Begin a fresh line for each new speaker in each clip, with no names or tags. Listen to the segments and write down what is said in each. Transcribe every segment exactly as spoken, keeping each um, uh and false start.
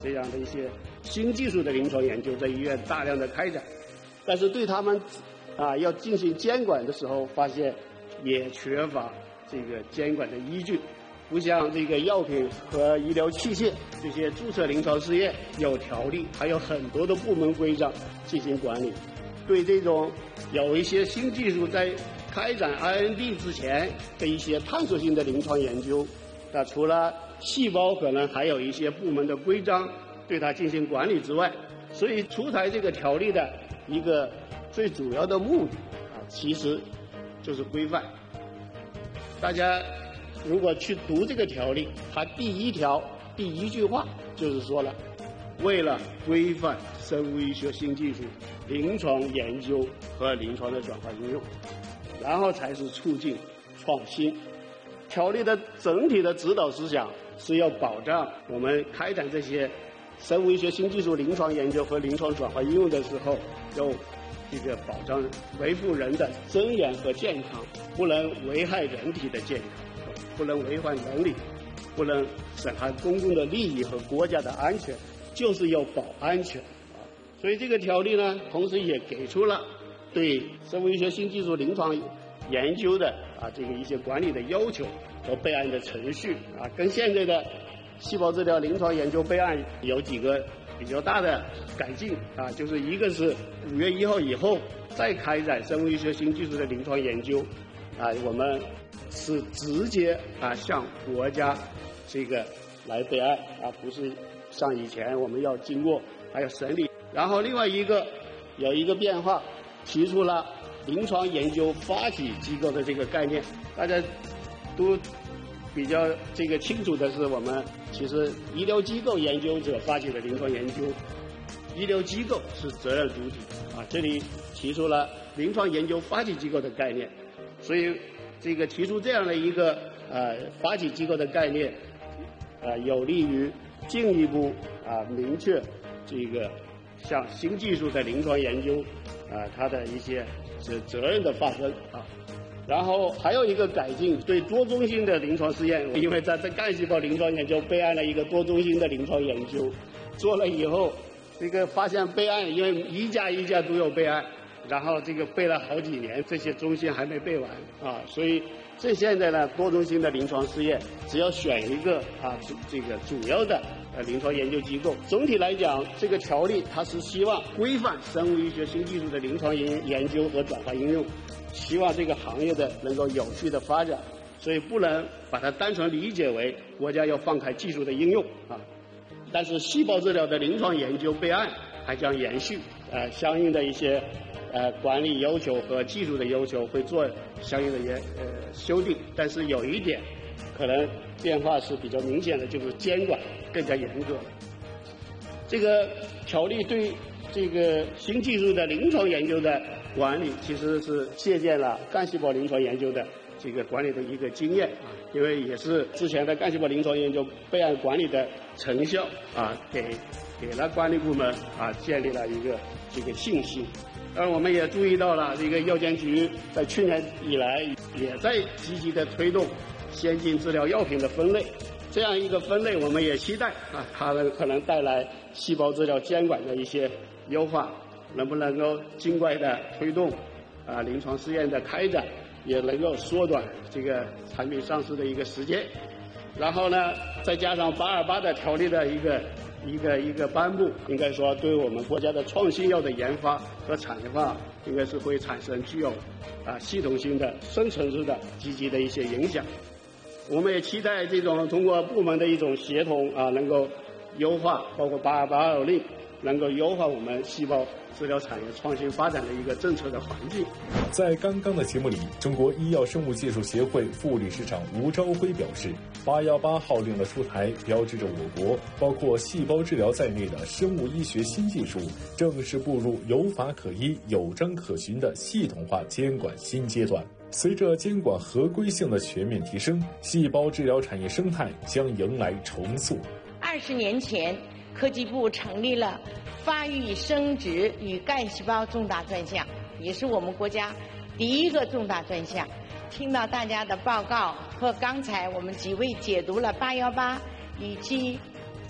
这样的一些新技术的临床研究在医院大量的开展，但是对他们啊要进行监管的时候，发现也缺乏这个监管的依据。不像这个药品和医疗器械这些注册临床试验有条例，还有很多的部门规章进行管理。对这种有一些新技术在开展 I N D 之前的一些探索性的临床研究，那除了细胞可能还有一些部门的规章对它进行管理之外，所以出台这个条例的一个最主要的目的啊，其实就是规范。大家如果去读这个条例，它第一条第一句话就是说了，为了规范生物医学新技术临床研究和临床的转化应用，然后才是促进创新。条例的整体的指导思想是要保障我们开展这些生物医学新技术临床研究和临床转化应用的时候，要这个保障维护人的尊严和健康，不能危害人体的健康，不能违反伦理，不能损害公共的利益和国家的安全，就是要保安全啊。所以这个条例呢，同时也给出了对生物医学新技术临床研究的啊这个一些管理的要求和备案的程序啊，跟现在的细胞治疗临床研究备案有几个比较大的改进啊，就是一个是五月一号以后再开展生物医学新技术的临床研究啊，我们是直接啊向国家这个来备案啊，不是像以前我们要经过还要审理。然后另外一个有一个变化，提出了临床研究发起机构的这个概念。大家都比较这个清楚的是，我们其实医疗机构研究者发起的临床研究，医疗机构是责任主体啊。这里提出了临床研究发起机构的概念，所以这个提出这样的一个呃发起机构的概念，呃有利于进一步啊明确这个像新技术的临床研究啊它的一些责责任的划分啊。然后还有一个改进，对多中心的临床试验，因为在这干细胞临床研究备案了一个多中心的临床研究，做了以后，这个发现备案，因为一家一家都有备案，然后这个备了好几年，这些中心还没备完啊，所以这现在呢，多中心的临床试验，只要选一个啊，这个主要的呃临床研究机构。总体来讲，这个条例它是希望规范生物医学新技术的临床研研究和转化应用。希望这个行业的能够有序的发展，所以不能把它单纯理解为国家要放开技术的应用啊。但是细胞治疗的临床研究备案还将延续，呃，相应的一些呃管理要求和技术的要求会做相应的研呃修订。但是有一点可能变化是比较明显的，就是监管更加严格了。这个条例对这个新技术的临床研究的管理其实是借鉴了干细胞临床研究的这个管理的一个经验啊，因为也是之前的干细胞临床研究备案管理的成效啊，给给了管理部门啊建立了一个这个信心。而我们也注意到了，这个药监局在去年以来也在积极的推动先进治疗药品的分类，这样一个分类，我们也期待啊，它们可能带来细胞治疗监管的一些优化。能不能够尽快的推动啊临床试验的开展，也能够缩短这个产品上市的一个时间。然后呢，再加上八二八的条例的一个一个一个颁布，应该说对我们国家的创新药的研发和产业化，应该是会产生具有啊系统性的、深层次的积极的一些影响。我们也期待这种通过部门的一种协同啊，能够优化，包括八二八二令，能够优化我们细胞治疗产业创新发展的一个政策的环境。
在刚刚的节目里，中国医药生物技术协会副理事长吴朝辉表示，八一八号令的出台，标志着我国包括细胞治疗在内的生物医学新技术正式步入有法可依、有章可循的系统化监管新阶段。随着监管合规性的全面提升，细胞治疗产业生态将迎来重塑。
二十年前，科技部成立了发育生殖与干细胞重大专项，也是我们国家第一个重大专项。听到大家的报告和刚才我们几位解读了八一八以及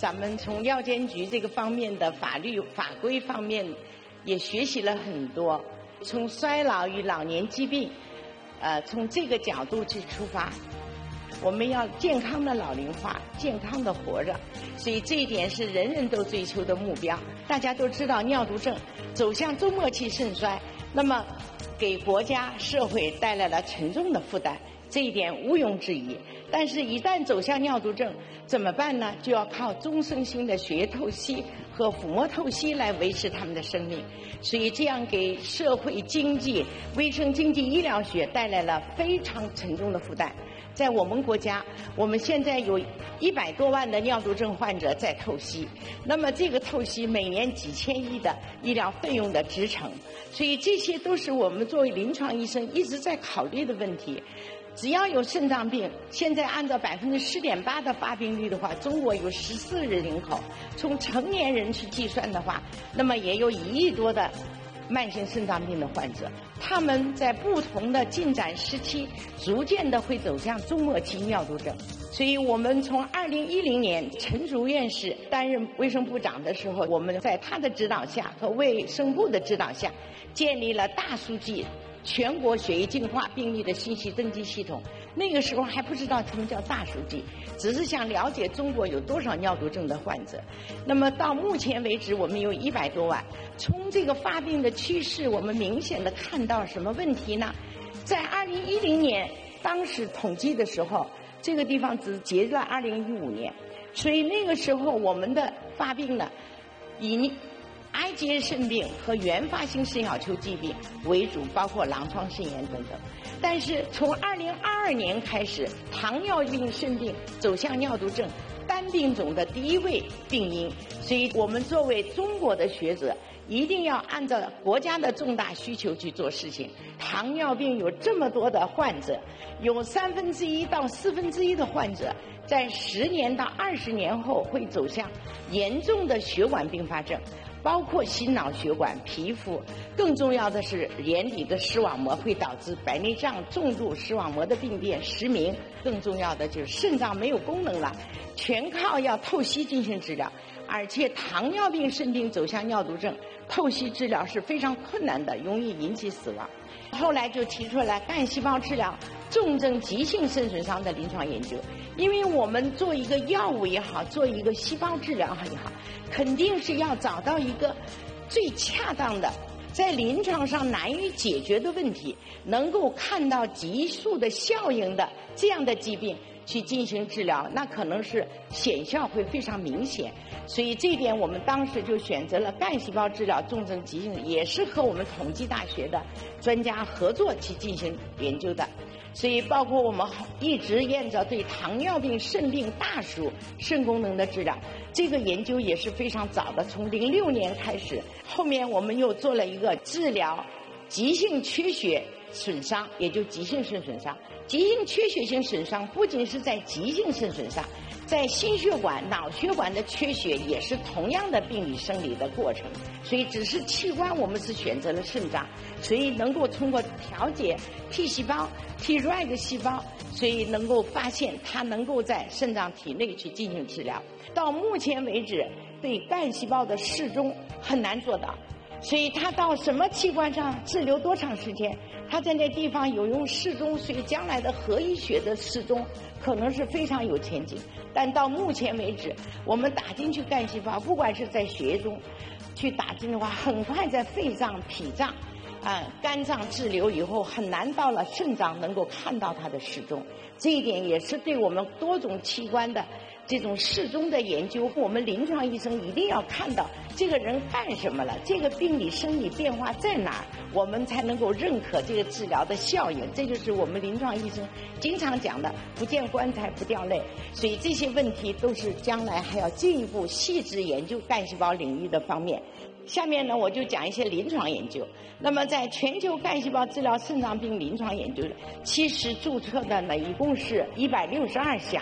咱们从药监局这个方面的法律法规方面也学习了很多，从衰老与老年疾病，呃，从这个角度去出发，我们要健康的老龄化，健康的活着，所以这一点是人人都追求的目标。大家都知道，尿毒症走向终末期肾衰，那么给国家社会带来了沉重的负担，这一点毋庸置疑。但是，一旦走向尿毒症，怎么办呢？就要靠终生性的血液透析和腹膜透析来维持他们的生命。所以，这样给社会经济、卫生经济、医疗学带来了非常沉重的负担。在我们国家，我们现在有一百多万的尿毒症患者在透析，那么这个透析每年几千亿的医疗费用的支撑，所以这些都是我们作为临床医生一直在考虑的问题。只要有肾脏病，现在按照百分之十点八的发病率的话，中国有十四亿人口，从成年人去计算的话，那么也有一亿多的慢性肾脏病的患者，他们在不同的进展时期，逐渐的会走向终末期尿毒症。所以我们从二零一零年陈竹院士担任卫生部长的时候，我们在他的指导下和卫生部的指导下，建立了大数据全国血液净化病例的信息登记系统。那个时候还不知道什么叫大数据，只是想了解中国有多少尿毒症的患者。那么到目前为止，我们有一百多万。从这个发病的趋势，我们明显的看到什么问题呢？在二零一零年当时统计的时候，这个地方只截了二零一五年，所以那个时候我们的发病呢，以癌结石肾病和原发性肾小球疾病为主，包括狼疮肾炎等等。但是从二零二二年开始，糖尿病肾病走向尿毒症单病种的第一位病因，所以我们作为中国的学者，一定要按照国家的重大需求去做事情。糖尿病有这么多的患者，有三分之一到四分之一的患者在十年到二十年后会走向严重的血管并发症，包括心脑血管、皮肤，更重要的是眼底的视网膜会导致白内障、重度视网膜的病变、失明，更重要的就是肾脏没有功能了，全靠要透析进行治疗。而且糖尿病肾病走向尿毒症，透析治疗是非常困难的，容易引起死亡。后来就提出来干细胞治疗重症急性肾损伤的临床研究。因为我们做一个药物也好，做一个细胞治疗也好，肯定是要找到一个最恰当的，在临床上难于解决的问题，能够看到急速的效应的这样的疾病去进行治疗，那可能是显效会非常明显。所以这一点我们当时就选择了干细胞治疗重症急性，也是和我们统计大学的专家合作去进行研究的。所以包括我们一直沿着对糖尿病肾病大属肾功能的治疗，这个研究也是非常早的，从零六年开始。后面我们又做了一个治疗急性缺血损伤，也就急性肾损伤。急性缺血性损伤不仅是在急性肾损伤，在心血管、脑血管的缺血也是同样的病理生理的过程。所以只是器官我们是选择了肾脏，所以能够通过调节 T 细胞、Treg 细胞，所以能够发现它能够在肾脏体内去进行治疗。到目前为止，对干细胞的适中很难做到，所以它到什么器官上滞留多长时间，它在那地方有用适中，所以将来的核医学的适中可能是非常有前景。但到目前为止，我们打进去干细胞，不管是在血液中去打进的话，很快在肺脏、脾脏、啊、肝脏滞留以后，很难到了肾脏能够看到它的适中。这一点也是对我们多种器官的这种适中的研究，我们临床医生一定要看到这个人干什么了，这个病理生理变化在哪儿，我们才能够认可这个治疗的效应。这就是我们临床医生经常讲的不见棺材不掉泪。所以这些问题都是将来还要进一步细致研究干细胞领域的方面。下面呢，我就讲一些临床研究。那么在全球干细胞治疗肾脏病临床研究，其实注册的呢一共是一百六十二项，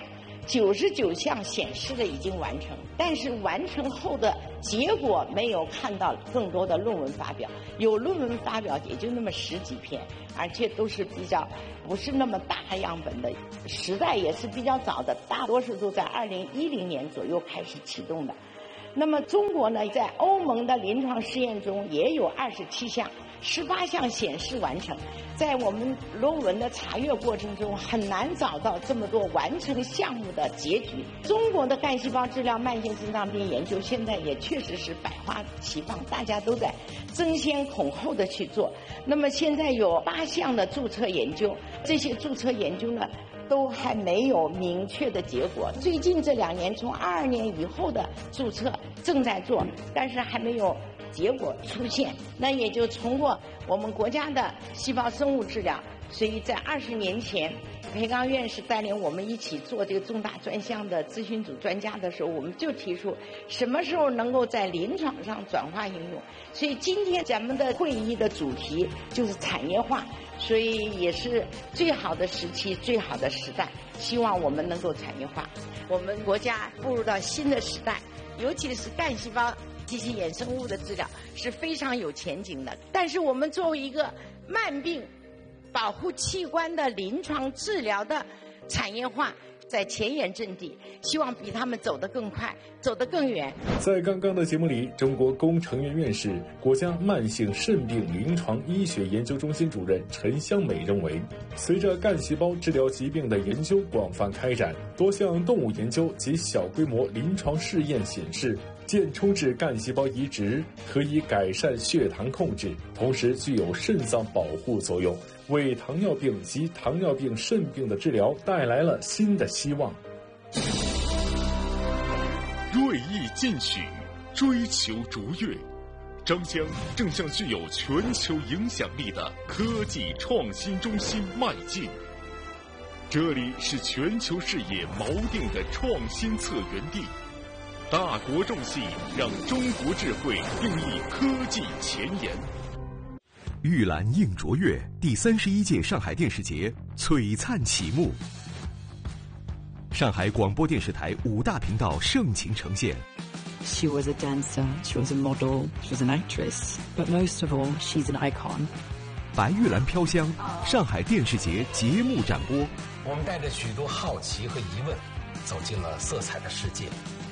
九十九项显示的已经完成，但是完成后的结果没有看到更多的论文发表，有论文发表也就那么十几篇，而且都是比较不是那么大样本的，时代也是比较早的，大多数都在二零一零年左右开始启动的。那么中国呢，在欧盟的临床试验中也有二十七项，十八项显示完成。在我们论文的查阅过程中，很难找到这么多完成项目的结局。中国的干细胞治疗慢性心脏病研究现在也确实是百花齐放，大家都在争先恐后的去做。那么现在有八项的注册研究，这些注册研究呢，都还没有明确的结果。最近这两年，从二二年以后的注册正在做，但是还没有结果出现。那也就通过我们国家的细胞生物治疗，所以在二十年前，裴刚院士带领我们一起做这个重大专项的咨询组专家的时候，我们就提出什么时候能够在临床上转化应用。所以今天咱们的会议的主题就是产业化，所以也是最好的时期、最好的时代，希望我们能够产业化。我们国家步入到新的时代，尤其是干细胞机器衍生物的治疗是非常有前景的。但是我们作为一个慢病保护器官的临床治疗的产业化，在前沿阵地，希望比他们走得更快，走得更远。
在刚刚的节目里，中国工程院院士、国家慢性肾病临床医学研究中心主任陈香美认为，随着干细胞治疗疾病的研究广泛开展，多项动物研究及小规模临床试验显示，间充质干细胞移植可以改善血糖控制，同时具有肾脏保护作用，为糖尿病及糖尿病肾病的治疗带来了新的希望。
锐意进取，追求卓越，张江正向具有全球影响力的科技创新中心迈进。这里是全球视野锚定的创新策源地，大国重器让中国智慧定义科技前沿。
玉兰映卓越第三十一届上海电视节璀璨启幕，上海广播电视台五大频道盛情呈现。
She was a dancer, she was a model, she was an actress, but most of all, she's an icon.
白玉兰飘香，上海电视节节目展播。
我们带着许多好奇和疑问，走进了色彩的世界。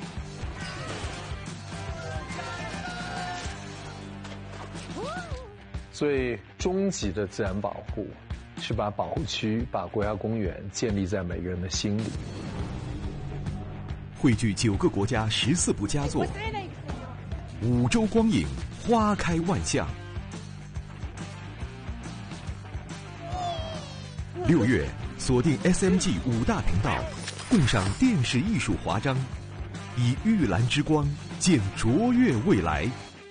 最终极的自然保护，是把保护区、把国家公园建立在每个人的心里。
汇聚九个国家十四部佳作，五洲光影，花开万象。六月，锁定 S M G 五大频道，共赏电视艺术华章，以玉兰之光见卓越未来。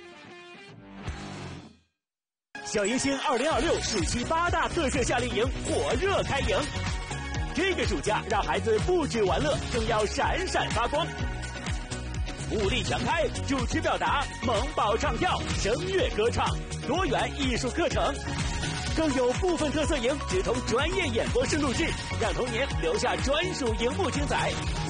小迎星二零二六暑期八大特色夏令营火热开营，这个暑假让孩子不止玩乐，更要闪闪发光。武力强开，主持表达，萌宝唱跳，声乐歌唱，多元艺术课程，更有部分特色营直通专业演播室录制，让童年留下专属荧幕精彩。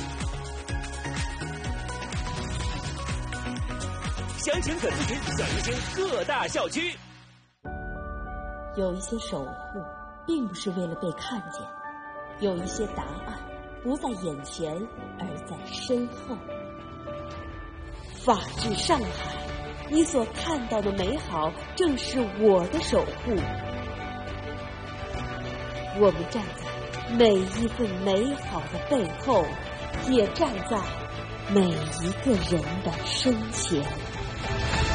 详情可咨询小迎星各大校区。
有一些守护并不是为了被看见，有一些答案不在眼前，而在身后。法治上海，你所看到的美好正是我的守护。我们站在每一份美好的背后，也站在每一个人的身前。